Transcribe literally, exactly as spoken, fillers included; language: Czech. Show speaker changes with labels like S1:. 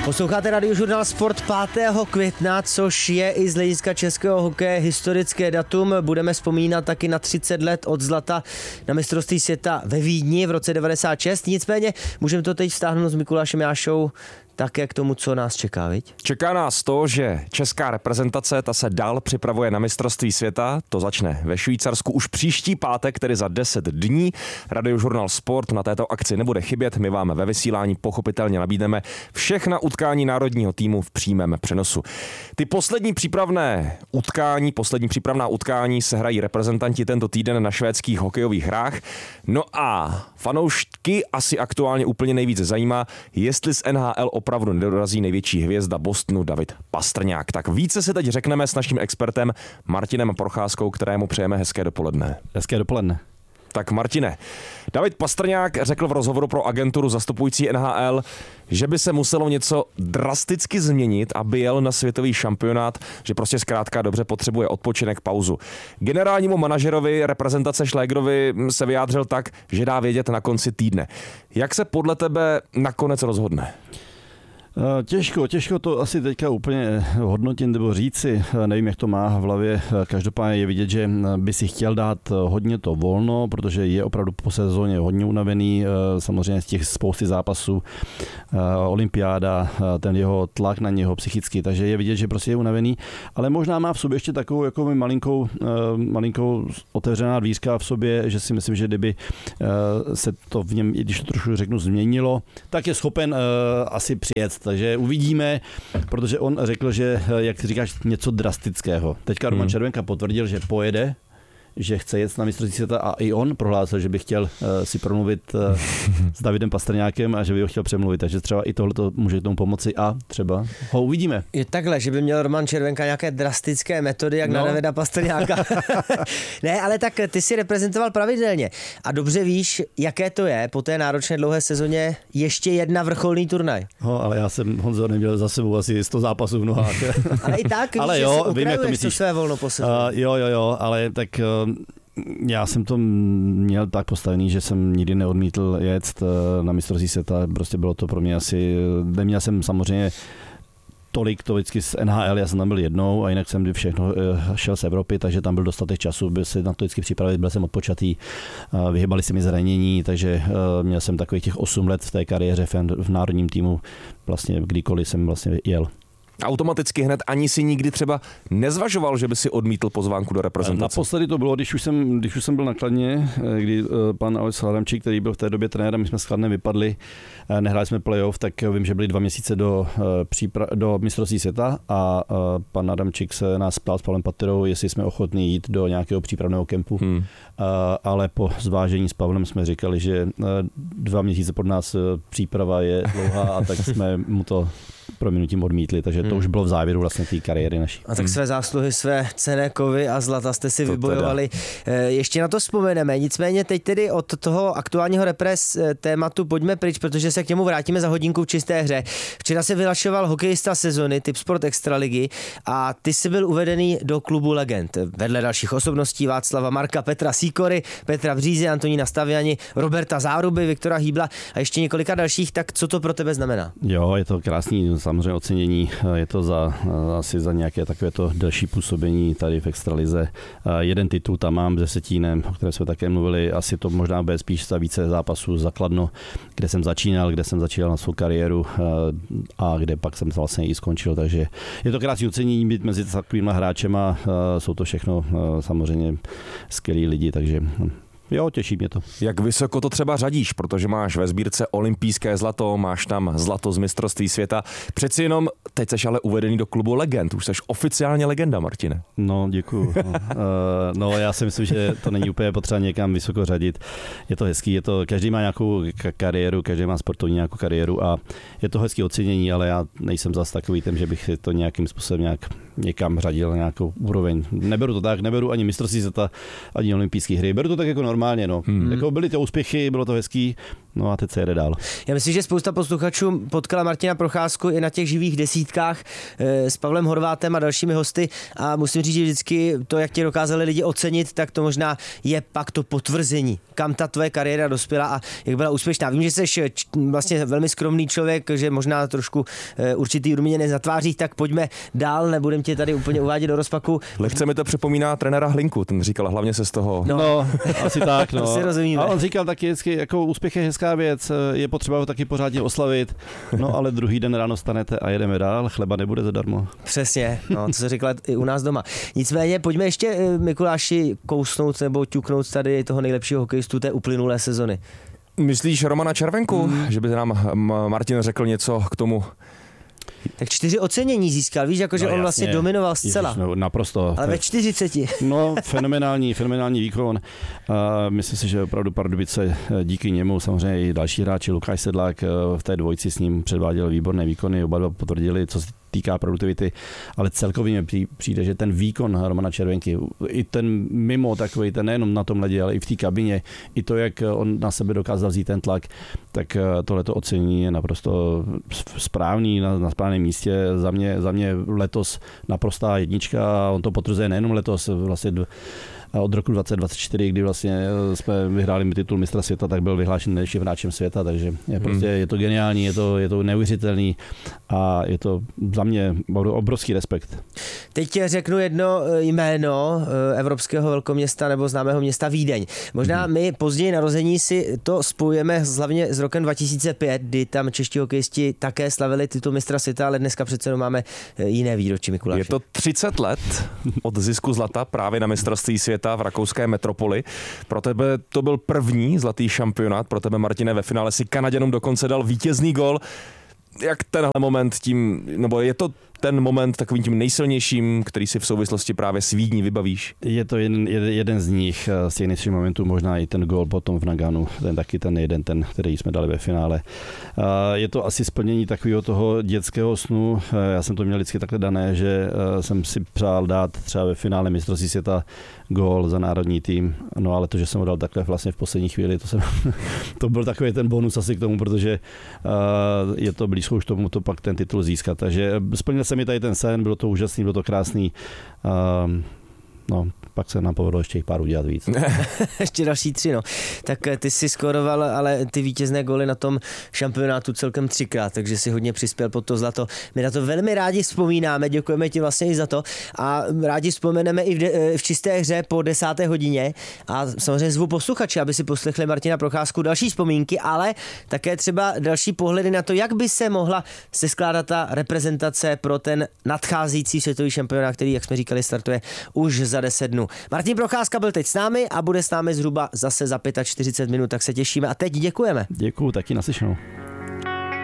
S1: Posloucháte Radiožurnál Sport pátého května, což je i z hlediska českého hokeje historické datum. Budeme vzpomínat taky na třicet let od zlata na mistrovství světa ve Vídni v roce devadesát šest. Nicméně můžeme to teď vztáhnout s Mikulášem Jášou také k tomu, co nás čeká, viď?
S2: Čeká nás to, že česká reprezentace ta se dál připravuje na mistrovství světa. To začne ve Švýcarsku už příští pátek, tedy za deset dní. Radiožurnál Sport na této akci nebude chybět. My vám ve vysílání pochopitelně nabídneme všechna utkání národního týmu v přímém přenosu. Ty poslední přípravné utkání, poslední přípravná utkání se hrají reprezentanti tento týden na švédských hokejových hrách. No a fanoušky asi aktuálně úplně nejvíc zajímá, jestli z N H L opravdu nedorazí největší hvězda Bostonu David Pastrňák. Tak více si teď řekneme s naším expertem Martinem Procházkou, kterému přejeme hezké dopoledne.
S3: Hezké dopoledne.
S2: Tak Martine, David Pastrňák řekl v rozhovoru pro agenturu zastupující N H L, že by se muselo něco drasticky změnit, aby jel na světový šampionát, že prostě zkrátka dobře potřebuje odpočinek, pauzu. Generálnímu manažerovi reprezentace Šlégerovi se vyjádřil tak, že dá vědět na konci týdne. Jak se podle tebe nakonec rozhodne?
S3: Těžko, těžko to asi teďka úplně hodnotit nebo říci, nevím, jak to má v hlavě. Každopádně je vidět, že by si chtěl dát hodně to volno, protože je opravdu po sezóně hodně unavený, samozřejmě z těch spousty zápasů, olympiáda, ten jeho tlak na něho psychicky, takže je vidět, že prostě je unavený, ale možná má v sobě ještě takovou jako malinkou, malinkou otevřená dvířka v sobě, že si myslím, že kdyby se to v něm, když to trošku řeknu, změnilo, tak je schopen asi přijet. Takže uvidíme, protože on řekl, že, jak říkáš, něco drastického. Teďka Roman hmm. Červenka potvrdil, že pojede, že chce jet na mistrovství světa a i on prohlásil, že by chtěl uh, si promluvit uh, s Davidem Pastrňákem a že by ho chtěl přemluvit. Takže třeba i tohle může tomu pomoci a třeba ho uvidíme.
S1: Je takhle, že by měl Roman Červenka nějaké drastické metody, jak no. na Davida Pastrňáka. Ne, ale tak ty si reprezentoval pravidelně a dobře víš, jaké to je po té náročné dlouhé sezóně ještě jedna vrcholný turnaj.
S3: No, ale já jsem, Honzo, neměl za sebou asi sto zápasů v nohách.
S1: Ale i tak,
S3: ale
S1: víš,
S3: jo,
S1: že si
S3: vím, jak to
S1: myslíš své volno po sezóně.
S3: Uh, jo, jo, jo, ale tak uh, já jsem to měl tak postavený, že jsem nikdy neodmítl jet na mistrovství světa. Prostě bylo to pro mě asi, neměl jsem samozřejmě tolik to vždycky z N H L, já jsem tam byl jednou a jinak jsem všechno šel z Evropy, takže tam byl dostatek času, byl se na to vždycky připravit, byl jsem odpočatý, vyhybali se mi zranění, takže měl jsem takových těch osm let v té kariéře v národním týmu, vlastně kdykoliv jsem vlastně jel.
S2: Automaticky hned ani si nikdy třeba nezvažoval, že by si odmítl pozvánku do reprezentace?
S3: Naposledy to bylo, když už jsem, když už jsem byl na Kladně, kdy pan Alois Adamčík, který byl v té době trenérem, my jsme s Kladnem vypadli, nehráli jsme playoff, tak vím, že byli dva měsíce do, přípra- do mistrovství světa a pan Adamčík se nás ptal s Pavlem Paterou, jestli jsme ochotní jít do nějakého přípravného kempu, hmm. ale po zvážení s Pavlem jsme říkali, že dva měsíce pod nás příprava je dlouhá a tak jsme mu to prominutím odmítli, takže to hmm. už bylo v závěru vlastně té kariéry naší.
S1: A tak své zásluhy, své cenné kovy a zlata jste si to vybojovali. Teda. Ještě na to vzpomeneme, nicméně teď tedy od toho aktuálního repres tématu pojďme pryč, protože se k němu vrátíme za hodinku v čisté hře. Včera se vyhlašoval hokejista sezony Tipsport Extraligy a ty jsi byl uvedený do klubu legend. Vedle dalších osobností Václava Marka, Petra Sýkory, Petra Břízy, Antonína Staviani, Roberta Záruby, Viktora Hýbla a ještě několika dalších, tak co to pro tebe znamená?
S3: Jo, je to krásný samozřejmě ocenění, je to za, asi za nějaké takovéto delší působení tady v extralize. Jeden titul tam mám se Setínem, o kterém jsme také mluvili, asi to možná bude spíš za více zápasů za Kladno, kde jsem začínal, kde jsem začínal na svou kariéru a kde pak jsem vlastně i skončil, takže je to krásné ocenění být mezi takovýma hráčema, jsou to všechno samozřejmě skvělí lidi, takže jo, těší mě to.
S2: Jak vysoko to třeba řadíš, protože máš ve sbírce olympijské zlato, máš tam zlato z mistrovství světa. Přeci jenom teď seš ale uvedený do klubu legend. Už seš oficiálně legenda, Martine.
S3: No, děkuju. No, uh, no já si myslím, že to není úplně potřeba někam vysoko řadit. Je to hezký, je to, každý má nějakou kariéru, každý má sportovní nějakou kariéru a je to hezký ocenění, ale já nejsem zas takový ten, že bych to nějakým způsobem nějak někam řadil na nějakou úroveň. Neberu to tak, neberu ani mistrovství světa, ani olympijské hry. Beru to tak jako normální normálně. No. Hmm. Jako byly ty úspěchy, bylo to hezký, no a teď se jede dál.
S1: Já myslím, že spousta posluchačů potkala Martina Procházku i na těch živých desítkách s Pavlem Horvátem a dalšími hosty a musím říct, že vždycky to, jak tě dokázali lidi ocenit, tak to možná je pak to potvrzení, kam ta tvoje kariéra dospěla a jak byla úspěšná. Vím, že jsi vlastně velmi skromný člověk, že možná trošku určitý ruměně nezatváří, tak pojďme dál, nebudem tě tady úplně uvádět do rozpaku.
S2: Lehce mi to připomíná trenéra Hlinku, ten říkal, hlavně se z toho.
S3: No, no asi tak, no.
S1: To si rozumíme.
S3: A on říkal taky vždycky, jako úspěch je hezká věc, je potřeba ho taky pořádně oslavit, no ale druhý den ráno stanete a jedeme dál, chleba nebude zadarmo.
S1: Přesně, no, co se říkala i u nás doma. Nicméně pojďme ještě, Mikuláši, kousnout nebo ťuknout tady toho nejlepšího hokejistu té uplynulé sezony.
S2: Myslíš Romana Červenku? Hmm. Že by nám Martin řekl něco k tomu?
S1: Tak čtyři ocenění získal, víš, jakože no, on vlastně dominoval zcela.
S3: Ježiš, no, naprosto.
S1: Ale ve čtyřiceti.
S3: No, fenomenální, fenomenální výkon. Uh, myslím si, že opravdu Pardubice díky němu, samozřejmě i další hráči, Lukáš Sedlák v té dvojici s ním předváděl výborné výkony, oba dva potvrdili, co se týká produktivity, ale celkově mi přijde, že ten výkon Romana Červenky, i ten mimo takový, ten nejenom na tom ledě, ale i v té kabině, i to, jak on na sebe dokázal vzít ten tlak, tak tohleto ocenění je naprosto správný, na, na správném místě. Za mě, za mě letos naprostá jednička, on to potvrzuje nejenom letos, vlastně od roku dvacet dvacet čtyři, kdy vlastně jsme vyhráli titul mistra světa, tak byl vyhlášen nejlepším hráčem světa, takže je, prostě, je to geniální, je to, je to neuvěřitelný a je to za mě obrovský respekt.
S1: Teď ti řeknu jedno jméno evropského velkoměsta nebo známého města Vídeň. Možná hmm. my později narození si to spojujeme hlavně s rokem dva tisíce pět, kdy tam čeští hokejisti také slavili titul mistra světa, ale dneska přece máme jiné výročí, Mikuláši.
S2: Je to třicet let od zisku zlata právě na mistrovství světa v rakouské metropoli. Pro tebe to byl první zlatý šampionát, pro tebe, Martine, ve finále si Kanaďanům dokonce dal vítězný gól. Jak tenhle moment tím, nebo je to ten moment takovým tím nejsilnějším, který si v souvislosti právě s Vídní vybavíš?
S3: Je to jeden, jeden z nich, z těch nejsilnějších momentů, možná i ten gól potom v Naganu, ten taky ten jeden, ten, který jsme dali ve finále. Je to asi splnění takového toho dětského snu. Já jsem to měl vždycky takhle dané, že jsem si přál dát třeba ve finále mistrovství světa gól za národní tým, no ale to, že jsem ho dal takhle vlastně v poslední chvíli, to, jsem, to byl takový ten bonus asi k tomu, protože je to blízko už tomu to pak ten titul získat. Takže splnil se mi tady ten sen, bylo to úžasný, bylo to krásný. Um, no, pak se nám povedlo ještě pár udělat víc.
S1: Ještě další tři, no. Tak ty jsi skoroval, ale ty vítězné góly na tom šampionátu celkem třikrát, takže si hodně přispěl pod to zlato. My na to velmi rádi vzpomínáme, děkujeme ti vlastně i za to a rádi vzpomeneme i v, de, v čisté hře po desáté hodině a samozřejmě zvu posluchače, aby si poslechli Martina Procházku další vzpomínky, ale také třeba další pohledy na to, jak by se mohla seskládat ta reprezentace pro ten nadcházející světový šampionát, který, jak jsme říkali, startuje už za deset dnů. Martin Procházka byl teď s námi a bude s námi zhruba zase za čtyřicet pět minut, tak se těšíme a teď děkujeme.
S3: Děkuju, taky naslyšenou.